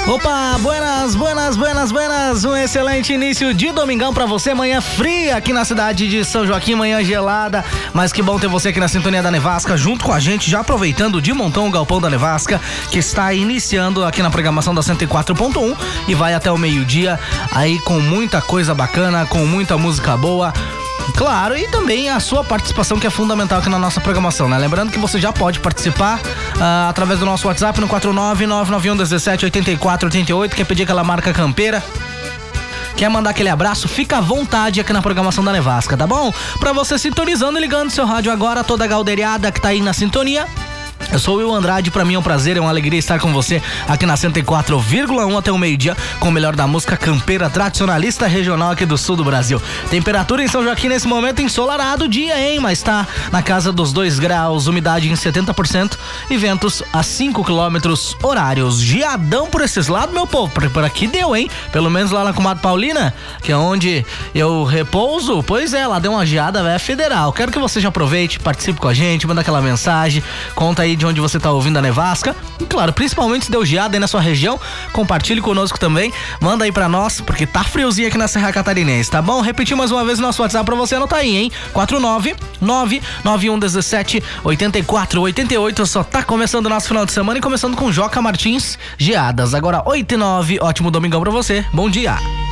Opa, buenas. Um excelente início de domingão pra você. Manhã fria aqui na cidade de São Joaquim, manhã gelada. Mas que bom ter você aqui na sintonia da Nevasca, junto com a gente, já aproveitando de montão o Galpão da Nevasca, que está iniciando aqui na programação da 104.1 e vai até o meio-dia, aí com muita coisa bacana, com muita música boa. Claro, e também a sua participação, que é fundamental aqui na nossa programação, né? Lembrando que você já pode participar através do nosso WhatsApp no 49991178488, quer pedir aquela marca campeira, quer mandar aquele abraço, fica à vontade aqui na programação da Nevasca, tá bom? Pra você sintonizando e ligando seu rádio agora, toda a galdeirada que tá aí na sintonia. Eu sou o Will Andrade, pra mim é um prazer, é uma alegria estar com você aqui na 104,1 até o meio-dia, com o melhor da música campeira tradicionalista regional aqui do sul do Brasil. Temperatura em São Joaquim nesse momento ensolarado, dia, hein? Mas tá na casa dos 2 graus, umidade em 70% e ventos a 5 quilômetros horários. Geadão por esses lados, meu povo, por aqui deu, hein? Pelo menos lá na Comadre Paulina, que é onde eu repouso, pois é, lá deu uma geada, véia federal. Quero que você já aproveite, participe com a gente, manda aquela mensagem, conta aí de onde você tá ouvindo a Nevasca. E claro, principalmente se deu geada aí na sua região, compartilhe conosco também, manda aí pra nós, porque tá friozinho aqui na Serra Catarinense, tá bom? Repetir mais uma vez o nosso WhatsApp pra você anotar aí, hein? 49991178488. Só tá começando o nosso final de semana e começando com Joca Martins, geadas. Agora 8 e 9, ótimo domingão pra você, bom dia.